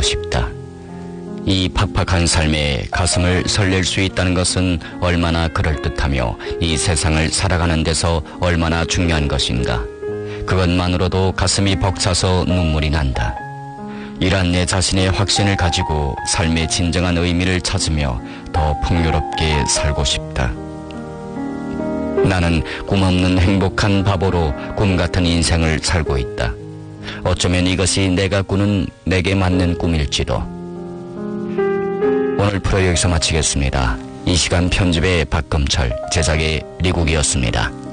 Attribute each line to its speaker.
Speaker 1: 싶다. 이 팍팍한 삶에 가슴을 설렐 수 있다는 것은 얼마나 그럴듯하며 이 세상을 살아가는 데서 얼마나 중요한 것인가. 그것만으로도 가슴이 벅차서 눈물이 난다. 이러한 내 자신의 확신을 가지고 삶의 진정한 의미를 찾으며 더 풍요롭게 살고 싶다. 나는 꿈없는 행복한 바보로 꿈같은 인생을 살고 있다. 어쩌면 이것이 내가 꾸는 내게 맞는 꿈일지도. 오늘 프로 여기서 마치겠습니다. 이 시간 편집의 박금철, 제작의 리국이었습니다.